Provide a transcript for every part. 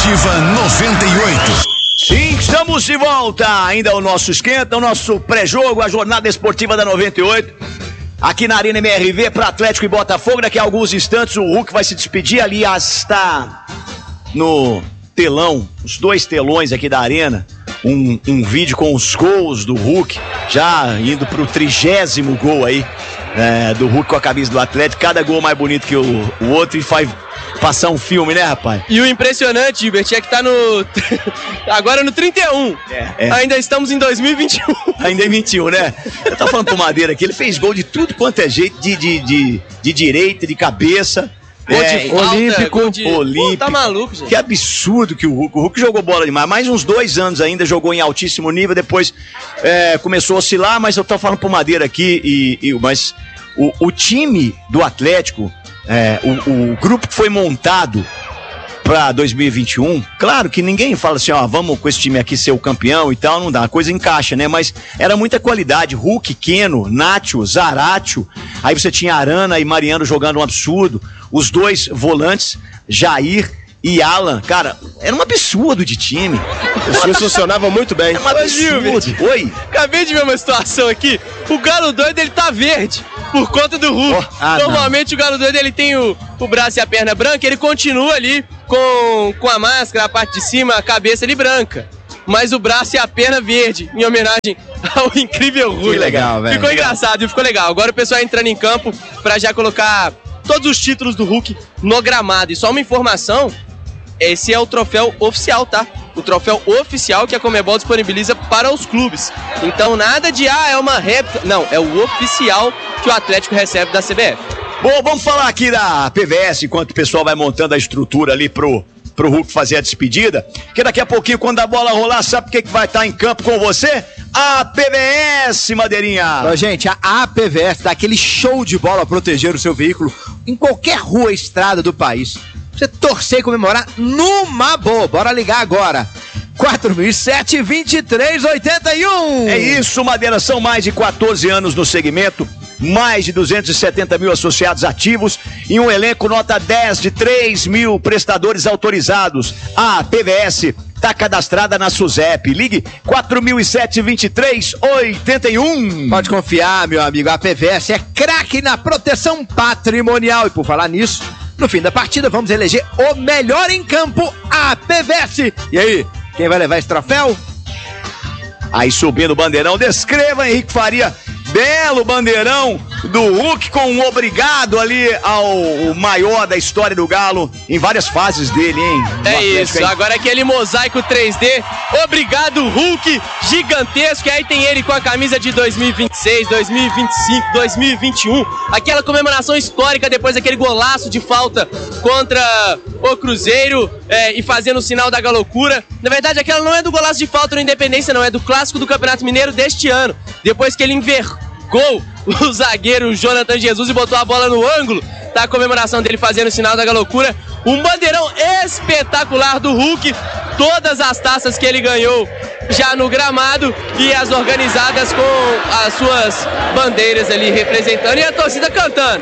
Esportiva 98. Sim, estamos de volta. Ainda o nosso esquenta, o nosso pré-jogo, a jornada esportiva da 98. Aqui na Arena MRV para Atlético e Botafogo. Daqui a alguns instantes o Hulk vai se despedir. Aliás, está no telão, os dois telões aqui da Arena. Um vídeo com os gols do Hulk, já indo pro 30º gol aí, do Hulk com a camisa do Atlético. Cada gol mais bonito que o outro e faz passar um filme, né, rapaz? E o impressionante, Gilbert, é que tá agora no 31. Ainda estamos em 2021. Ainda em 21, né? Eu tava falando pro Madeira aqui, ele fez gol de tudo quanto é jeito, de direita, de cabeça. Olímpico. Olímpico. Tá maluco, gente. Que absurdo que o Hulk jogou bola demais. Mais uns 2 anos ainda jogou em altíssimo nível. Depois começou a oscilar. Mas eu tô falando pro Madeira aqui. Mas o time do Atlético, o grupo que foi montado pra 2021, claro que ninguém fala assim, vamos com esse time aqui ser o campeão e tal, não dá, a coisa encaixa, né? Mas era muita qualidade, Hulk, Keno, Nacho, Zaratio, aí você tinha Arana e Mariano jogando um absurdo, os dois volantes, Jair e Alan, cara, era um absurdo de time. Os times funcionavam muito bem. É um absurdo. Oi? Acabei de ver uma situação aqui, o Galo Doido, ele tá verde por conta do Hulk. Normalmente o Galo Doido, ele tem o braço e a perna branca, ele continua ali com a máscara, a parte de cima, a cabeça ali branca. Mas o braço e a perna verde, em homenagem ao incrível Hulk. Que legal, velho. Ficou engraçado e ficou legal. Agora o pessoal entrando em campo pra já colocar todos os títulos do Hulk no gramado. E só uma informação, esse é o troféu oficial, tá? O troféu oficial que a Conmebol disponibiliza para os clubes. Então nada de, é uma réplica. Não, é o oficial que o Atlético recebe da CBF. Bom, vamos falar aqui da PVS, enquanto o pessoal vai montando a estrutura ali pro Hulk fazer a despedida. Que daqui a pouquinho, quando a bola rolar, sabe o que vai estar em campo com você? A PVS, Madeirinha. Gente, a PVS dá aquele show de bola a proteger o seu veículo em qualquer rua, estrada do país. Você torcer e comemorar numa boa. Bora ligar agora. 4007-2381. É isso, Madeira. São mais de 14 anos no segmento. Mais de 270 mil associados ativos e um elenco nota 10 de 3 mil prestadores autorizados. A PVS está cadastrada na SUSEP. Ligue 4007-2381. Pode confiar, meu amigo. A PVS é craque na proteção patrimonial. E por falar nisso, no fim da partida, vamos eleger o melhor em campo, a PVS. E aí, quem vai levar esse troféu? Aí subindo o bandeirão, descreva Henrique Faria. Belo bandeirão do Hulk com um obrigado ali ao maior da história do Galo em várias fases dele, hein? É isso, agora aquele mosaico 3D, obrigado Hulk, gigantesco, e aí tem ele com a camisa de 2026, 2025, 2021, aquela comemoração histórica depois daquele golaço de falta contra o Cruzeiro e fazendo o sinal da galocura. Na verdade, aquela não é do golaço de falta no Independência, não, é do clássico do Campeonato Mineiro deste ano, depois que ele envergou o zagueiro Jonathan Jesus e botou a bola no ângulo. Tá a comemoração dele fazendo o sinal da galocura. Um bandeirão espetacular do Hulk. Todas as taças que ele ganhou já no gramado e as organizadas com as suas bandeiras ali representando e a torcida cantando.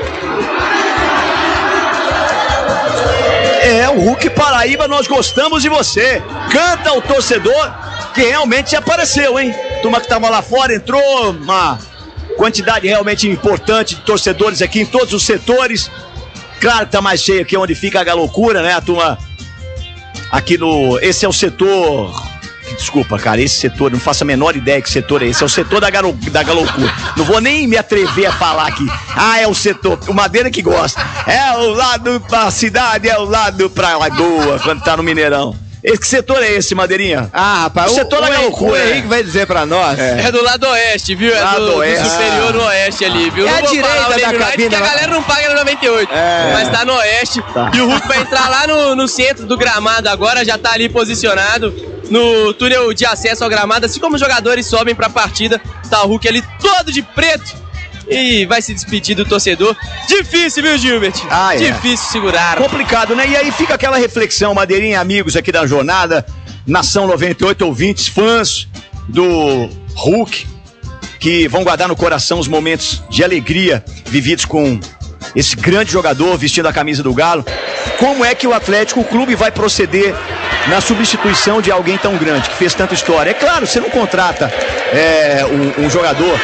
O Hulk Paraíba, nós gostamos de você. Canta o torcedor que realmente apareceu, hein? Turma que tava lá fora, entrou uma quantidade realmente importante de torcedores aqui em todos os setores. Claro que tá mais cheio aqui onde fica a galocura, né? A turma aqui no... Esse é o setor... Desculpa, cara, esse setor, não faço a menor ideia que setor é esse. É o setor da galocura. Não vou nem me atrever a falar aqui. É o setor, o Madeira que gosta. É o lado da cidade, é o lado pra Lagoa, quando tá no Mineirão. Que setor é esse, Madeirinha? Rapaz, o setor da galocura. O Henrique vai dizer pra nós. É do lado oeste, viu? Do superior no oeste ali, viu? É não a direita da cabine. Que a galera não paga no 98, mas tá no oeste. Tá. E o Hulk vai entrar lá no centro do gramado agora, já tá ali posicionado no túnel de acesso ao gramado. Assim como os jogadores sobem pra partida, tá o Hulk ali todo de preto. E vai se despedir do torcedor. Difícil, viu, Gilbert? Difícil segurar. Complicado, né? E aí fica aquela reflexão, Madeirinha, amigos aqui da jornada, Nação 98, ouvintes, fãs do Hulk, que vão guardar no coração os momentos de alegria vividos com esse grande jogador vestindo a camisa do Galo. como é que o Atlético, o clube, vai proceder na substituição de alguém tão grande, que fez tanta história. É claro, você não contrata um jogador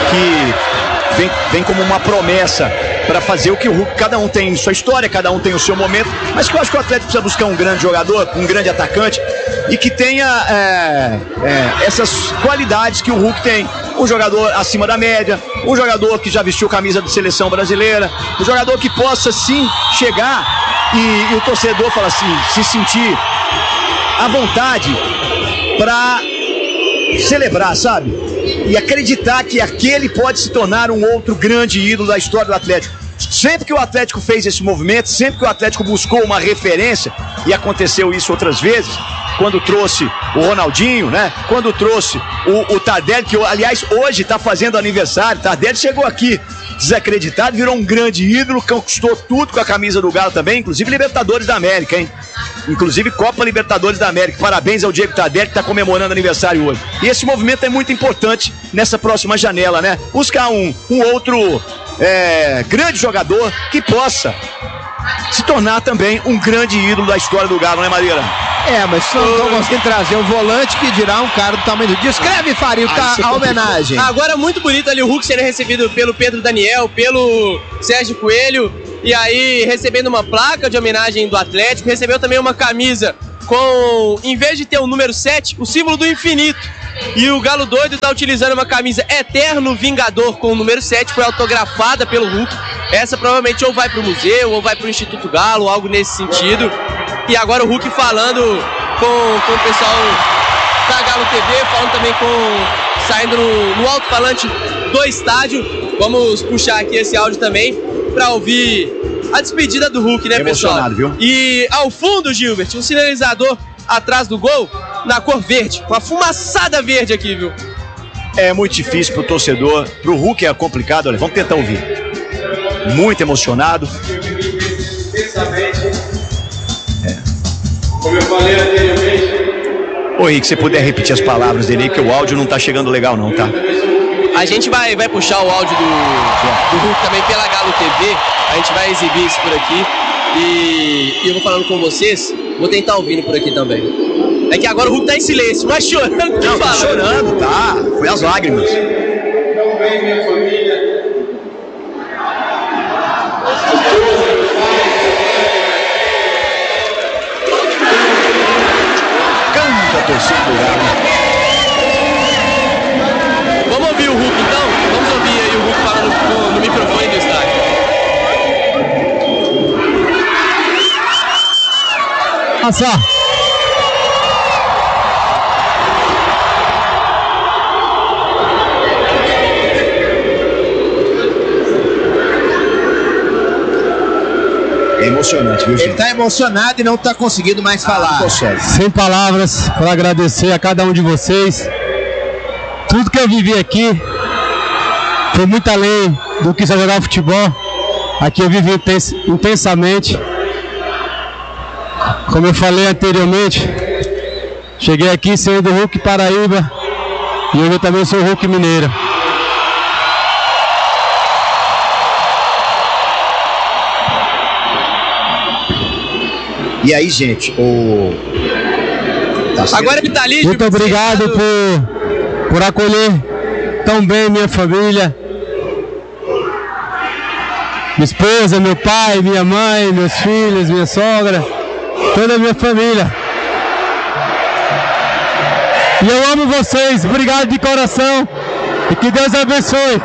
que vem como uma promessa para fazer o que o Hulk, cada um tem sua história, cada um tem o seu momento, mas que eu acho que o Atlético precisa buscar um grande jogador, um grande atacante e que tenha essas qualidades que o Hulk tem. Um jogador acima da média, um jogador que já vestiu camisa de seleção brasileira, um jogador que possa sim chegar e o torcedor fala assim, se sentir à vontade para celebrar, sabe? E acreditar que aquele pode se tornar um outro grande ídolo da história do Atlético. Sempre que o Atlético fez esse movimento, sempre que o Atlético buscou uma referência, e aconteceu isso outras vezes, quando trouxe o Ronaldinho, né? Quando trouxe o Tardelli, que aliás hoje está fazendo aniversário. Tardelli chegou aqui desacreditado, virou um grande ídolo, conquistou tudo com a camisa do Galo também, inclusive Libertadores da América, hein? Inclusive Copa Libertadores da América. Parabéns ao Diego Tardelli, que está comemorando aniversário hoje. E esse movimento é muito importante nessa próxima janela, né? Buscar um outro grande jogador que possa se tornar também um grande ídolo da história do Galo, né, Marília? Mas só não estão conseguindo trazer um volante que dirá um cara do tamanho do... Descreve, Farinho, a homenagem. Agora muito bonito ali o Hulk sendo recebido pelo Pedro Daniel, pelo Sérgio Coelho, e aí recebendo uma placa de homenagem do Atlético, recebeu também uma camisa com, em vez de ter o número 7, o símbolo do infinito. E o Galo Doido tá utilizando uma camisa Eterno Vingador com o número 7, foi autografada pelo Hulk. Essa provavelmente ou vai pro museu, ou vai pro Instituto Galo, algo nesse sentido. E agora o Hulk falando com o pessoal da Galo TV, falando também saindo no alto-falante do estádio. Vamos puxar aqui esse áudio também para ouvir a despedida do Hulk, né, pessoal? Viu? E ao fundo, Gilbert, um sinalizador atrás do gol na cor verde, uma fumaçada verde aqui, viu? É muito difícil pro torcedor, pro Hulk é complicado, olha, vamos tentar ouvir. Muito emocionado. Como eu falei anteriormente. Ô Henrique, se você puder repetir as palavras dele aí, que o áudio não tá chegando legal não, tá? A gente vai puxar o áudio do Hulk também pela Galo TV, a gente vai exibir isso por aqui e eu vou falando com vocês, vou tentar ouvindo por aqui também. É que agora o Hulk tá em silêncio, mas chorando. Não, tá chorando, tá? Foi as lágrimas. Não vem minha família. Canta a torcida do Galo. Vamos ouvir o Hulk então? Vamos ouvir aí o Hulk falando no microfone do estádio. Passar. É emocionante, viu, gente? Ele tá emocionado e não tá conseguindo mais falar. Sem palavras para agradecer a cada um de vocês. Tudo que eu vivi aqui foi muito além do que só jogar futebol. Aqui eu vivi intensamente. Como eu falei anteriormente, cheguei aqui sendo Hulk Paraíba e hoje eu também sou Hulk Mineiro. E aí, gente, Agora ele tá ali. Muito obrigado por acolher tão bem minha família. Minha esposa, meu pai, minha mãe, meus filhos, minha sogra, toda a minha família. E eu amo vocês, obrigado de coração e que Deus abençoe.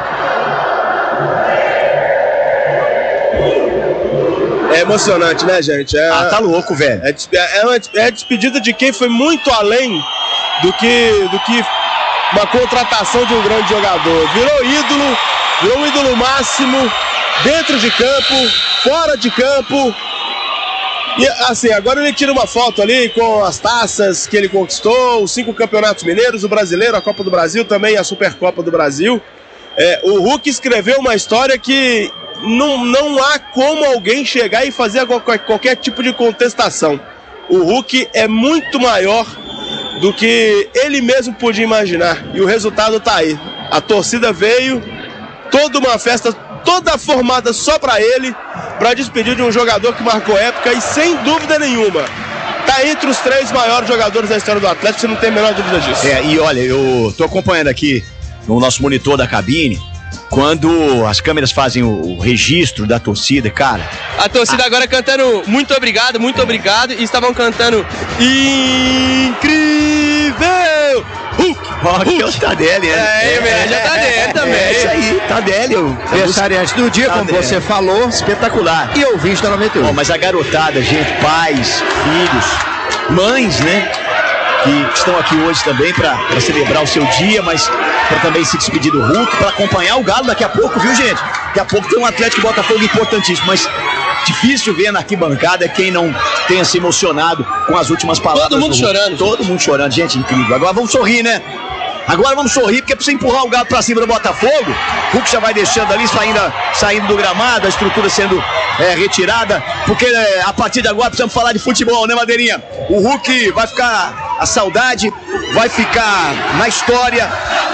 É emocionante, né, gente? tá louco, velho. É a despedida de quem foi muito além do que uma contratação de um grande jogador. Virou um ídolo máximo, dentro de campo, fora de campo. E assim, agora ele tira uma foto ali com as taças que ele conquistou, os 5 campeonatos mineiros, o brasileiro, a Copa do Brasil, também a Supercopa do Brasil. O Hulk escreveu uma história que não há como alguém chegar e fazer qualquer tipo de contestação. O Hulk é muito maior do que ele mesmo podia imaginar. E o resultado tá aí. A torcida veio, toda uma festa, toda formada só pra ele. para despedir de um jogador que marcou época e, sem dúvida nenhuma, tá entre os 3 maiores jogadores da história do Atlético, você não tem a menor dúvida disso. E olha, eu tô acompanhando aqui no nosso monitor da cabine, quando as câmeras fazem o registro da torcida, cara. A torcida agora cantando muito obrigado, e estavam cantando incrível! Aqui é o Tardelli, né? É o Tardelli também. É isso aí, Tardelli. Aniversariante do dia, como você falou. Espetacular. E ouvinte da 98. Ó, mas a garotada, gente, pais, filhos, mães, né? Que estão aqui hoje também para celebrar o seu dia, mas para também se despedir do Hulk, para acompanhar o Galo daqui a pouco, viu, gente? Daqui a pouco tem um Atlético Botafogo importantíssimo, mas difícil ver na arquibancada quem não tenha se emocionado com as últimas palavras. Todo mundo chorando. Todo mundo chorando, gente, incrível. Agora vamos sorrir, né? Agora vamos sorrir, porque precisa empurrar o Galo pra cima do Botafogo. O Hulk já vai deixando ali, saindo do gramado, a estrutura sendo retirada, porque a partir de agora precisamos falar de futebol, né, Madeirinha? O Hulk vai ficar, a saudade vai ficar na história,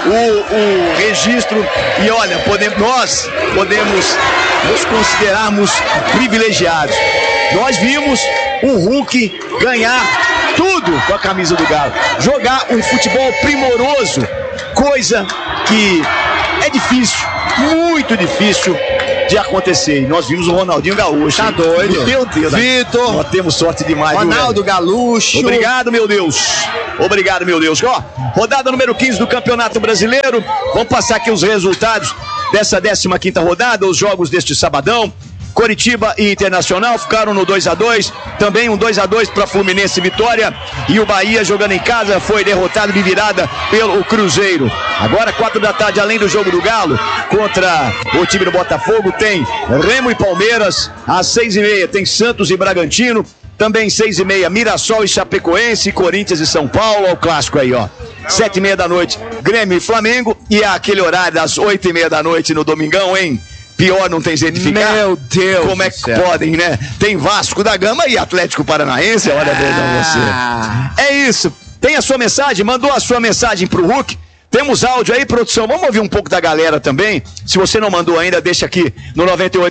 o registro, e olha, nós podemos nos considerarmos privilegiados. Nós vimos o Hulk ganhar tudo com a camisa do Galo, jogar um futebol primoroso, coisa que é difícil, muito difícil de acontecer. E nós vimos o Ronaldinho Gaúcho. Tá doido? Meu Deus. Vitor. Nós temos sorte demais. Ronaldo Gaúcho. Obrigado, meu Deus. Obrigado, meu Deus. Ó, rodada número 15 do Campeonato Brasileiro. Vamos passar aqui os resultados dessa 15ª rodada, os jogos deste sabadão. Coritiba e Internacional ficaram no 2-2, também um 2-2 para Fluminense e Vitória, e o Bahia jogando em casa foi derrotado de virada pelo Cruzeiro. Agora 4 da tarde, além do jogo do Galo contra o time do Botafogo, tem Remo e Palmeiras. Às 6h30 tem Santos e Bragantino, também 6h30 Mirassol e Chapecoense, Corinthians e São Paulo. Olha o clássico aí, ó. 7h30 da noite Grêmio e Flamengo, e aquele horário das 8h30 da noite no domingão, hein? Pior não tem jeito de ficar. Meu Deus. Como é que podem, né? Tem Vasco da Gama e Atlético Paranaense. Olha, veja você. É isso. Tem a sua mensagem? Mandou a sua mensagem pro Hulk? Temos áudio aí, produção. Vamos ouvir um pouco da galera também. Se você não mandou ainda, deixa aqui no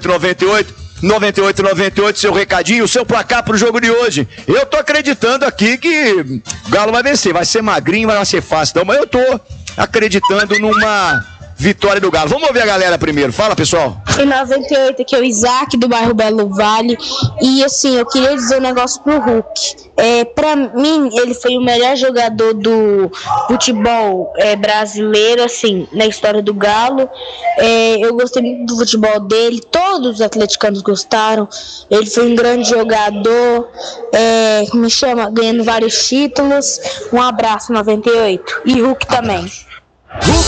9898 seu recadinho, o seu placar pro jogo de hoje. Eu tô acreditando aqui que o Galo vai vencer. Vai ser magrinho, vai ser fácil. Não, mas eu tô acreditando numa vitória do Galo. Vamos ouvir a galera primeiro. Fala, pessoal. Em 98, aqui é o Isaac, do bairro Belo Vale. E assim, eu queria dizer um negócio pro Hulk. Pra mim, ele foi o melhor jogador do futebol brasileiro, assim, na história do Galo. Eu gostei muito do futebol dele. Todos os atleticanos gostaram. Ele foi um grande jogador. Ganhando vários títulos. Um abraço, 98. E Hulk também.